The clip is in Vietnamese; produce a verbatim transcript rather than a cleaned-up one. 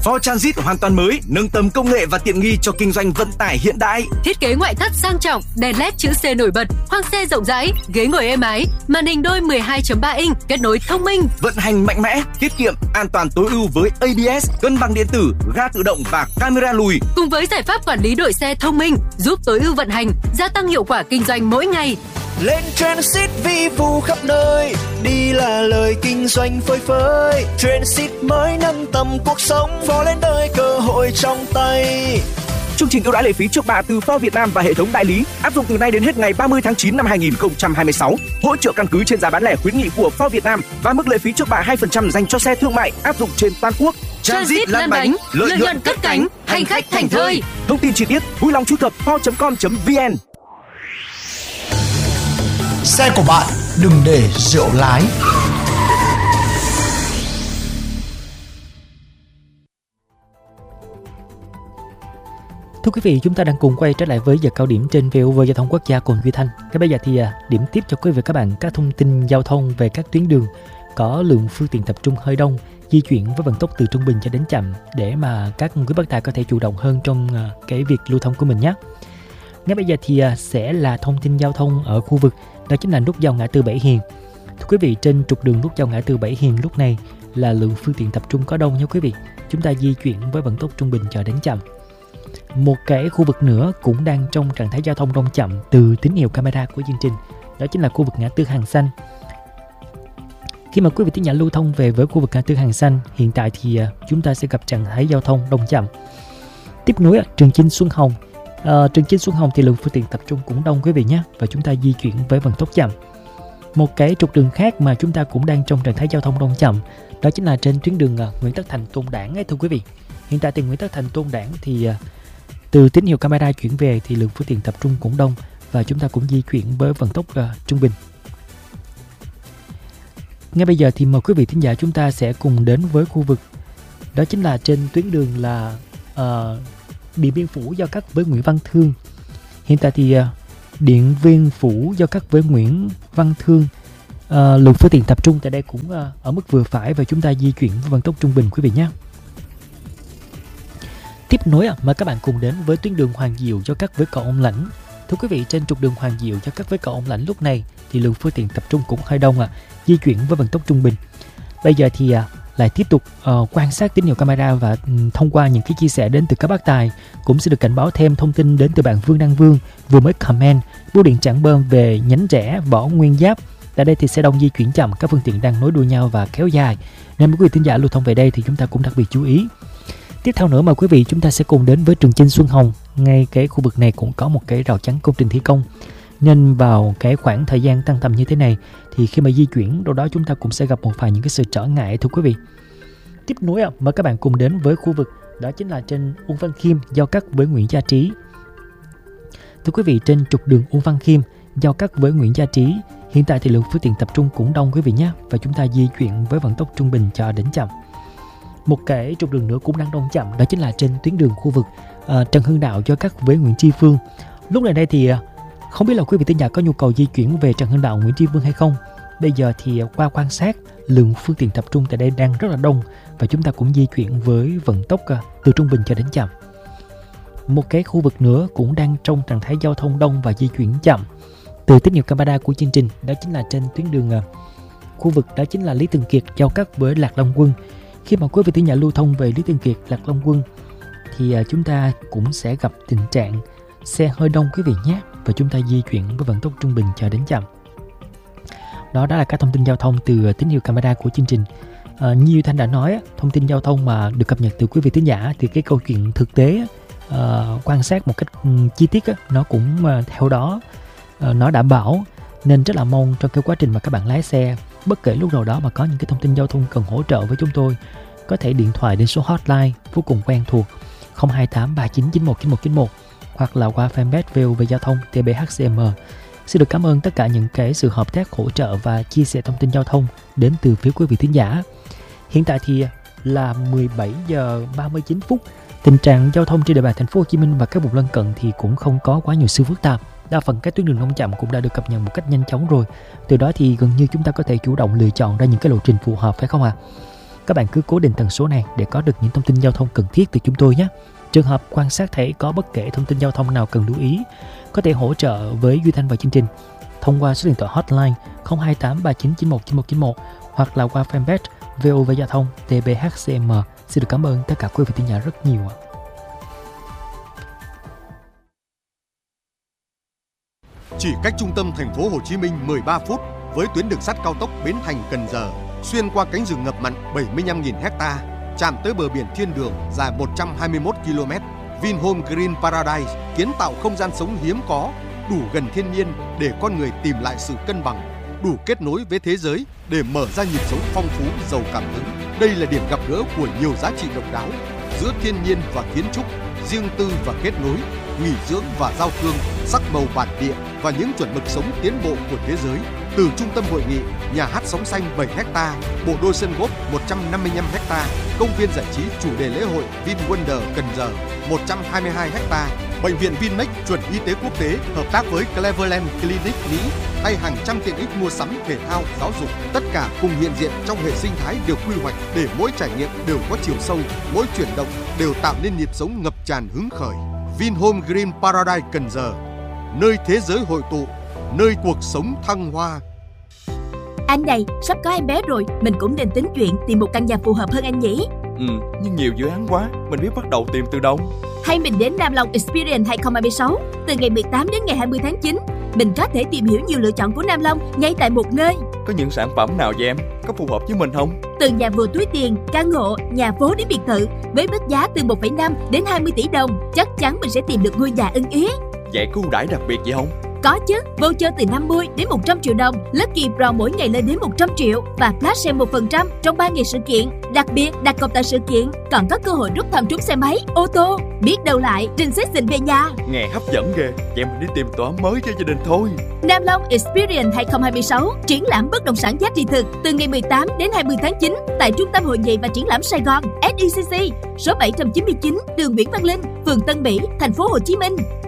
Ford Transit hoàn toàn mới, nâng tầm công nghệ và tiện nghi cho kinh doanh vận tải hiện đại. Thiết kế ngoại thất sang trọng, đèn led chữ C nổi bật, khoang xe rộng rãi, ghế ngồi êm ái, màn hình đôi mười hai chấm ba inch, kết nối thông minh, vận hành mạnh mẽ, tiết kiệm, an toàn tối ưu với a bê ét, cân bằng điện tử, ga tự động và camera lùi. Cùng với giải pháp quản lý đội xe thông minh, giúp tối ưu vận hành, gia tăng hiệu quả kinh doanh mỗi ngày. Lên Transit vi vu khắp nơi, đi là lời kinh doanh phơi phới. Transit mới nâng tầm cuộc sống, Ford lên đời cơ hội trong tay. Chương trình ưu đãi lệ phí trước bạ từ Ford Việt Nam và hệ thống đại lý áp dụng từ nay đến hết ngày ba mươi tháng chín năm hai nghìn không trăm hai mươi sáu. Hỗ trợ căn cứ trên giá bán lẻ khuyến nghị của Ford Việt Nam và mức lệ phí trước bạ hai phần trăm dành cho xe thương mại áp dụng trên toàn quốc. Transit lăn bánh, lợi nhuận cất cánh, hành khách thành thơi. Thông tin chi tiết vui lòng truy cập ford chấm com chấm vn. Xe của bạn đừng để rượu lái. Thưa quý vị, chúng ta đang cùng quay trở lại với giờ cao điểm trên vê o vê Giao thông Quốc gia cùng Duy Thanh. Ngay bây giờ thì à, điểm tiếp cho quý vị các bạn các thông tin giao thông về các tuyến đường có lượng phương tiện tập trung hơi đông, di chuyển với vận tốc từ trung bình cho đến chậm để mà các quý bác tài có thể chủ động hơn trong à, cái việc lưu thông của mình nhé. Ngay bây giờ thì à, sẽ là thông tin giao thông ở khu vực, đó chính là nút giao ngã tư Bảy Hiền. Thưa quý vị, trên trục đường nút giao ngã tư Bảy Hiền lúc này là lượng phương tiện tập trung có đông nha quý vị. Chúng ta di chuyển với vận tốc trung bình cho đến chậm. Một cái khu vực nữa cũng đang trong trạng thái giao thông đông chậm từ tín hiệu camera của chương trình, đó chính là khu vực ngã tư Hàng Xanh. Khi mà quý vị thính giả lưu thông về với khu vực ngã tư Hàng Xanh, hiện tại thì chúng ta sẽ gặp trạng thái giao thông đông chậm. Tiếp nối Trường Chinh Xuân Hồng, à, Trường Chinh Xuân Hồng thì lượng phương tiện tập trung cũng đông quý vị nhé, và chúng ta di chuyển với vận tốc chậm. Một cái trục đường khác mà chúng ta cũng đang trong trạng thái giao thông đông chậm, đó chính là trên tuyến đường Nguyễn Tất Thành Tôn Đản ấy, thưa quý vị. Hiện tại thì Nguyễn Tất Thành Tôn Đản thì từ tín hiệu camera chuyển về thì lượng phương tiện tập trung cũng đông và chúng ta cũng di chuyển với vận tốc uh, trung bình. Ngay bây giờ thì mời quý vị thính giả chúng ta sẽ cùng đến với khu vực, đó chính là trên tuyến đường là uh, Điện Biên Phủ giao cắt với Nguyễn Văn Thương. Hiện tại thì uh, Điện Biên Phủ giao cắt với Nguyễn Văn Thương, uh, lượng phương tiện tập trung tại đây cũng uh, ở mức vừa phải và chúng ta di chuyển với vận tốc trung bình quý vị nhé. Tiếp nối, mời các bạn cùng đến với tuyến đường Hoàng Diệu giao cắt với cầu Ông Lãnh. Thưa quý vị, trên trục đường Hoàng Diệu giao cắt với cầu Ông Lãnh lúc này thì lượng phương tiện tập trung cũng hơi đông à, di chuyển với vận tốc trung bình. Bây giờ thì à, lại tiếp tục uh, quan sát tín hiệu camera và um, thông qua những cái chia sẻ đến từ các bác tài, cũng sẽ được cảnh báo thêm thông tin đến từ bạn Vương Đăng Vương vừa mới comment bưu điện Trảng Bơm về nhánh rẽ Võ Nguyên Giáp. Tại đây thì xe đông di chuyển chậm, các phương tiện đang nối đuôi nhau và kéo dài, nên quý vị thính giả lưu thông về đây thì chúng ta cũng đặc biệt chú ý. Tiếp theo nữa mời quý vị chúng ta sẽ cùng đến với Trường Chinh Xuân Hồng. Ngay cái khu vực này cũng có một cái rào chắn công trình thi công, nên vào cái khoảng thời gian tăng tầm như thế này thì khi mà di chuyển đâu đó chúng ta cũng sẽ gặp một vài những cái sự trở ngại, thưa quý vị. Tiếp nối mời các bạn cùng đến với khu vực, đó chính là trên Uông Văn Khiêm giao cắt với Nguyễn Gia Trí. Thưa quý vị, trên trục đường Uông Văn Khiêm giao cắt với Nguyễn Gia Trí, hiện tại thì lượng phương tiện tập trung cũng đông quý vị nhé, và chúng ta di chuyển với vận tốc trung bình cho đến chậm. Một cái trục đường nữa cũng đang đông chậm, đó chính là trên tuyến đường khu vực uh, Trần Hưng Đạo giao cắt với Nguyễn Tri Phương. Lúc này đây thì uh, không biết là quý vị thính giả có nhu cầu di chuyển về Trần Hưng Đạo Nguyễn Tri Phương hay không. Bây giờ thì uh, qua quan sát, lượng phương tiện tập trung tại đây đang rất là đông và chúng ta cũng di chuyển với vận tốc uh, từ trung bình cho đến chậm. Một cái khu vực nữa cũng đang trong trạng thái giao thông đông và di chuyển chậm từ tín hiệu camera của chương trình, đó chính là trên tuyến đường uh, khu vực đó chính là Lý Thường Kiệt giao cắt với Lạc Long Quân. Khi mà quý vị thính giả lưu thông về Lý Thường Kiệt, Lạc Long Quân thì chúng ta cũng sẽ gặp tình trạng xe hơi đông quý vị nhé, và chúng ta di chuyển với vận tốc trung bình cho đến chậm. Đó, đó là các thông tin giao thông từ tín hiệu camera của chương trình. À, như Thanh đã nói, thông tin giao thông mà được cập nhật từ quý vị thính giả thì cái câu chuyện thực tế à, quan sát một cách chi tiết nó cũng theo đó à, nó đảm bảo, nên rất là mong trong cái quá trình mà các bạn lái xe, bất kể lúc nào đó mà có những cái thông tin giao thông cần hỗ trợ với chúng tôi, có thể điện thoại đến số hotline vô cùng quen thuộc không hai tám ba chín chín một chín một chín một hoặc là qua fanpage vê o vê Giao thông tê bê hát xê em. Xin được cảm ơn tất cả những cái sự hợp tác, hỗ trợ và chia sẻ thông tin giao thông đến từ phía quý vị thính giả. Hiện tại thì là mười bảy giờ ba mươi chín phút. Tình trạng giao thông trên địa bàn thành phố Hồ Chí Minh và các vùng lân cận thì cũng không có quá nhiều sự phức tạp. Đa phần các tuyến đường đông chậm cũng đã được cập nhật một cách nhanh chóng rồi. Từ đó thì gần như chúng ta có thể chủ động lựa chọn ra những cái lộ trình phù hợp, phải không ạ? À? Các bạn cứ cố định tần số này để có được những thông tin giao thông cần thiết từ chúng tôi nhé. Trường hợp quan sát thấy có bất kể thông tin giao thông nào cần lưu ý, có thể hỗ trợ với Duy Thanh và chương trình thông qua số điện thoại hotline không hai tám ba chín chín một chín một chín một hoặc là qua fanpage vê o vê Giao thông tê bê hát xê em. Xin được cảm ơn tất cả quý vị thính giả rất nhiều ạ. Chỉ cách trung tâm thành phố Hồ Chí Minh mười ba phút với tuyến đường sắt cao tốc Bến Thành - Cần Giờ, xuyên qua cánh rừng ngập mặn bảy mươi lăm nghìn ha, chạm tới bờ biển thiên đường dài một trăm hai mươi mốt ki lô mét. Vinhome Green Paradise kiến tạo không gian sống hiếm có, đủ gần thiên nhiên để con người tìm lại sự cân bằng, đủ kết nối với thế giới để mở ra nhịp sống phong phú giàu cảm hứng. Đây là điểm gặp gỡ của nhiều giá trị độc đáo giữa thiên nhiên và kiến trúc, riêng tư và kết nối, nghỉ dưỡng và giao thương, sắc màu bản địa và những chuẩn mực sống tiến bộ của thế giới. Từ trung tâm hội nghị, nhà hát sóng xanh bảy ha, bộ đôi sân golf một trăm năm mươi lăm ha, công viên giải trí chủ đề lễ hội VinWonder Cần Giờ một trăm hai mươi hai ha, bệnh viện Vinmec chuẩn y tế quốc tế hợp tác với Cleveland Clinic Mỹ hay hàng trăm tiện ích mua sắm, thể thao, giáo dục, tất cả cùng hiện diện trong hệ sinh thái được quy hoạch để mỗi trải nghiệm đều có chiều sâu, mỗi chuyển động đều tạo nên nhịp sống ngập tràn hứng khởi. Vinhome Green Paradise Cần Giờ, nơi thế giới hội tụ, nơi cuộc sống thăng hoa. Anh này, sắp có em bé rồi, mình cũng nên tính chuyện tìm một căn nhà phù hợp hơn anh nhỉ? Ừ, nhưng nhiều dự án quá, mình biết bắt đầu tìm từ đâu? Hay mình đến Nam Long Experience hai không hai sáu, từ ngày mười tám đến ngày hai mươi tháng chín. Mình có thể tìm hiểu nhiều lựa chọn của Nam Long ngay tại một nơi. Có những sản phẩm nào vậy em? Có phù hợp với mình không? Từ nhà vừa túi tiền, căn hộ, nhà phố đến biệt thự, với mức giá từ một phẩy năm đến hai mươi tỷ đồng, chắc chắn mình sẽ tìm được ngôi nhà ưng ý. Vậy có ưu đãi đặc biệt gì không? Có chứ, voucher từ năm mươi đến một trăm triệu đồng, Lucky Pro mỗi ngày lên đến một trăm triệu và flash sale một phần trăm trong ba ngày sự kiện. Đặc biệt, đặt cọc tại sự kiện còn có cơ hội rút thăm trúng xe máy, ô tô. Biết đâu lại, Princess về nhà. Nghe hấp dẫn ghê, vậy mình đi tìm tòa mới cho gia đình thôi. Nam Long Experience hai không hai sáu, triển lãm bất động sản giá trị thực từ ngày mười tám đến hai mươi tháng chín tại Trung tâm Hội nghị và Triển lãm Sài Gòn S E C C, số bảy trăm chín mươi chín đường Nguyễn Văn Linh, phường Tân Mỹ, thành phố Hồ Chí Minh.